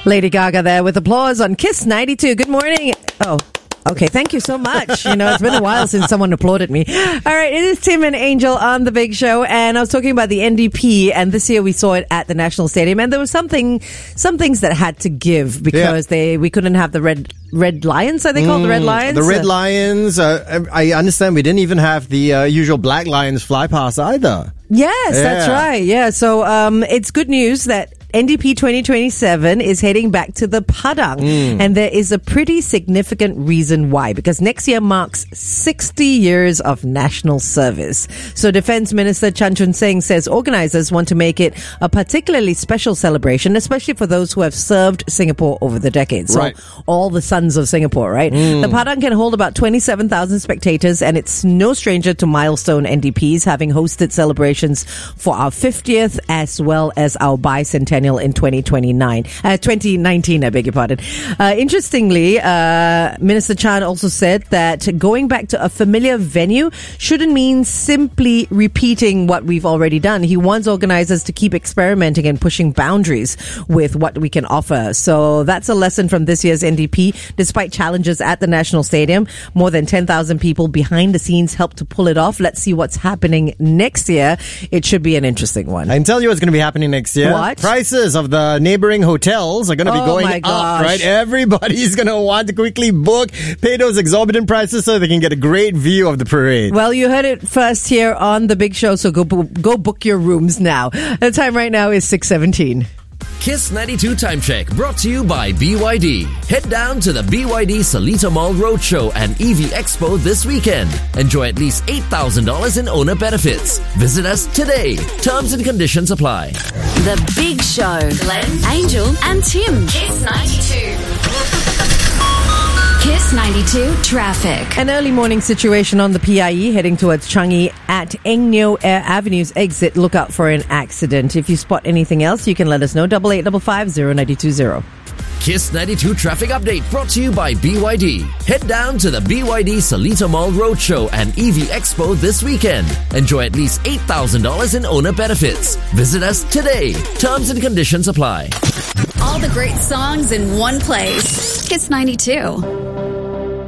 Lady Gaga there with applause on Kiss 92. Good morning. Oh, okay. Thank you so much. It's been a while since someone applauded me. All right. It is Tim and Angel on The Big Show. And I was talking about the NDP. And this year we saw it at the National Stadium. And there was some things that had to give because we couldn't have the Red Lions, are they called the Red Lions? The Red Lions. I understand we didn't even have the usual Black Lions fly past either. Yes, that's right. Yeah. So it's good news that NDP 2027 is heading back to the Padang. And there is a pretty significant reason why. Because next year marks 60 years of national service. So Defence Minister Chan Chun Sing says organisers want to make it a particularly special celebration, especially for those who have served Singapore over the decades. So all the sons of Singapore, right? The Padang can hold about 27,000 spectators, and it's no stranger to milestone NDPs, having hosted celebrations for our 50th as well as our bicentennial in 2019, I beg your pardon. Interestingly, Minister Chan also said that going back to a familiar venue shouldn't mean simply repeating what we've already done. He wants organisers to keep experimenting and pushing boundaries with what we can offer. So that's a lesson from this year's NDP. Despite challenges at the National Stadium, more than 10,000 people behind the scenes helped to pull it off. Let's see what's happening next year. It should be an interesting one. I can tell you what's going to be happening next year. What? Prices of the neighboring hotels are going to be going up, right? Everybody's going to want to quickly pay those exorbitant prices so they can get a great view of the parade. Well, you heard it first here on The Big Show, so go book your rooms now. The time right now is 6:17. Kiss 92 Time Check brought to you by BYD. Head down to the BYD Seletar Mall Roadshow and EV Expo this weekend. Enjoy at least $8,000 in owner benefits. Visit us today. Terms and conditions apply. The Big Show. Glenn, Angel, and Tim. Kiss 92. Kiss 92 traffic. An early morning situation on the PIE heading towards Changi at Eng Neo Air Avenue's exit. Look out for an accident. If you spot anything else, you can let us know. 8855-0920. Kiss 92 traffic update brought to you by BYD. Head down to the BYD Seletar Mall Roadshow and EV Expo this weekend. Enjoy at least $8,000 in owner benefits. Visit us today. Terms and conditions apply. All the great songs in one place. Kiss 92.